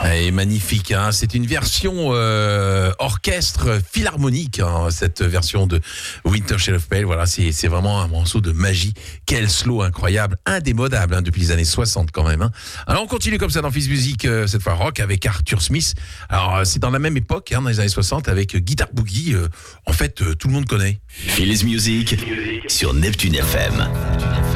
Et magnifique, hein. C'est une version orchestre philharmonique, hein, cette version de Winter Shade of Pale. Voilà, c'est vraiment un morceau de magie. Quel slow incroyable, indémodable, hein, depuis les années 60 quand même. Hein. Alors on continue comme ça dans Fizz Music, cette fois rock avec Arthur Smith. Alors c'est dans la même époque, hein, dans les années 60, avec Guitar Boogie. En fait, tout le monde connaît. Fizz Music sur Neptune FM.